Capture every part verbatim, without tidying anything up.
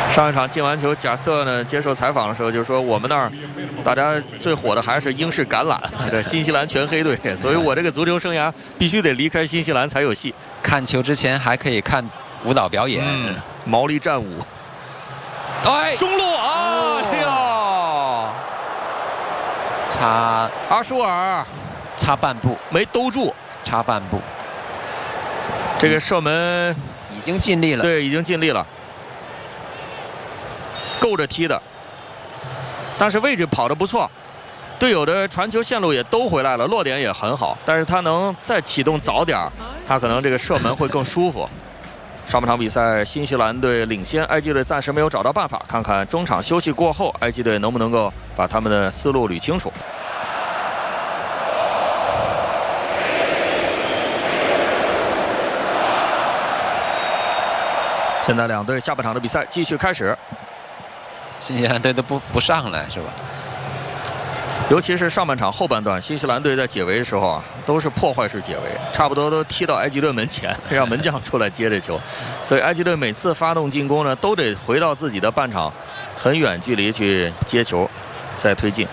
上一场进完球，贾斯特呢接受采访的时候就说，我们那儿大家最火的还是英式橄榄，对，新西兰全黑队，所以我这个足球生涯必须得离开新西兰才有戏。 看球之前还可以看舞蹈表演， 嗯、毛利战舞。 哎， 中路啊！哎呀， 差阿舒尔差半步没兜住， 差半步。 这个射门已经尽力了， 对，已经尽力了。够着踢的，但是位置跑得不错，队友的传球线路也都回来了，落点也很好，但是他能再启动早点，他可能这个射门会更舒服。上半场比赛，新西兰队领先，埃及队暂时没有找到办法，看看中场休息过后，埃及队能不能够把他们的思路捋清楚。现在两队下半场的比赛继续开始。 新西兰队都不不上来是吧？ 尤其是上半场后半段，新西兰队在解围的时候啊，都是破坏式解围，差不多都踢到埃及队门前，让门将出来接这球。所以埃及队每次发动进攻呢，都得回到自己的半场很远距离去接球，再推进。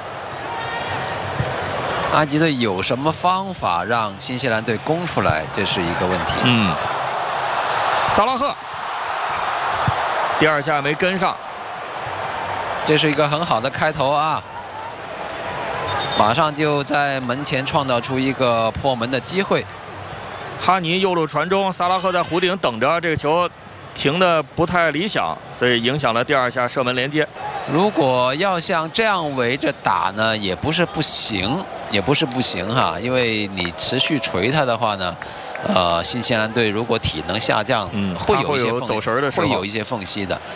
埃及队有什么方法让新西兰队攻出来？这是一个问题。 嗯，萨拉赫第二下没跟上。 这是一个很好的开头啊！马上就在门前创造出一个破门的机会。 哈尼右路传中，萨拉赫在弧顶等着，这个球停的不太理想，所以影响了第二下射门连接。 如果要像这样围着打呢，也不是不行，也不是不行哈，因为你持续锤他的话呢，呃，新西兰队如果体能下降， 嗯， 会有一些有走神的时候， 会有一些缝隙的。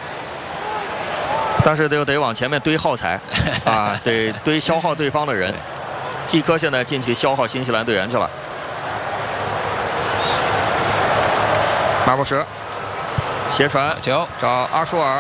但是就得往前面堆耗材啊，得堆消耗对方的人。季科现在进去消耗新西兰队员去了。马布什斜传球找阿舒尔，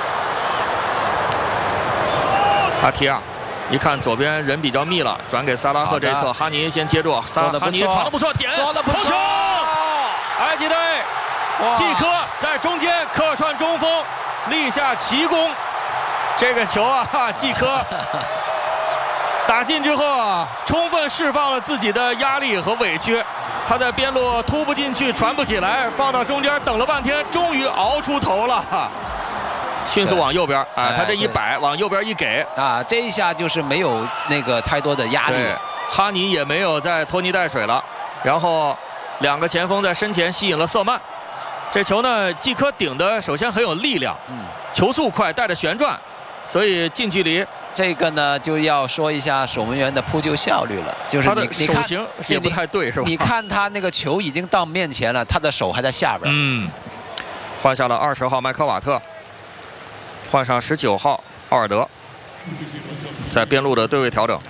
阿提亚一看左边人比较密了，转给萨拉赫这侧，哈尼先接住，萨哈尼传的不错，点头球，埃及队季科在中间客串中锋，立下奇功。这个球啊，季科打进之后啊，充分释放了自己的压力和委屈。他在边路突不进去，传不起来，放到中间等了半天，终于熬出头了。迅速往右边，啊，他这一摆往右边一给， 啊，这一下就是没有那个太多的压力。 哈尼也没有再拖泥带水了。然后两个前锋在身前吸引了瑟曼。这球呢，季科顶的首先很有力量，嗯，球速快，带着旋转。所以近距离， 这个呢就要说一下守门员的扑救效率了，就是他的手型也不太对，是吧？ 你看他那个球已经到面前了，他的手还在下边。 嗯，换下了二十号麦克瓦特，换上十九号奥尔德，在边路的对位调整。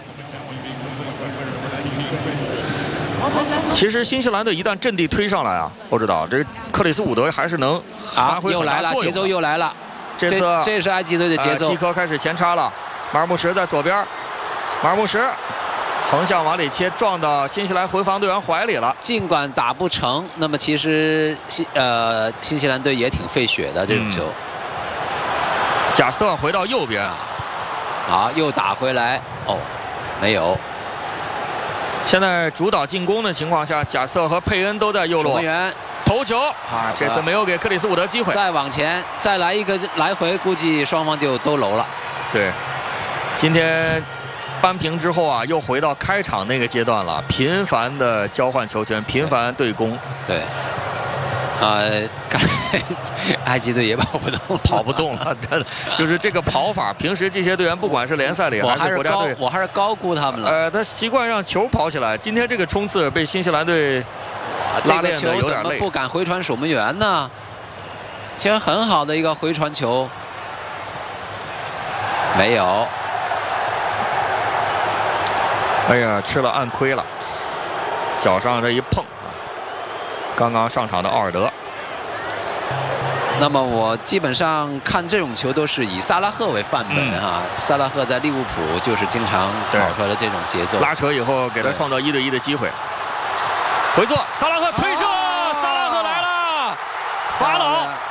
其实新西兰队一旦阵地推上来啊，我知道这克里斯伍德还是能发挥很大作用。 又来了，节奏又来了。 这次这, 这是埃及队的节奏。 季科开始前插了，马尔穆什在左边，马尔穆什横向往里切，撞到新西兰回防队员怀里了。 尽管打不成，那么其实新呃新西兰队也挺费血的这种球。 嗯、贾斯特回到右边， 好，又打回来，哦，没有。 现在主导进攻的情况下，贾斯特和佩恩都在右路。 守门员头球啊，这次没有给克里斯伍德机会。 再往前，再来一个来回，估计双方就都楼了。 对，今天扳平之后啊，又回到开场那个阶段了，频繁的交换球权，频繁对攻。 对，呃，埃及队也跑不动， 跑不动了，真的就是这个跑法。平时这些队员，不管是联赛里还是国家队， 我还是高估他们了。 呃，他习惯让球跑起来，今天这个冲刺被新西兰队。 这个球怎么不敢回传守门员呢？其实很好的一个回传球，没有。 哎呀，吃了暗亏了，脚上这一碰啊！刚刚上场的奥尔德。 那么我基本上看这种球都是以萨拉赫为范本哈、嗯。萨拉赫在利物浦就是经常跑出来的这种节奏， 拉扯以后给他创造一对一的机会。回做，萨拉赫推射，萨拉赫来了，法老。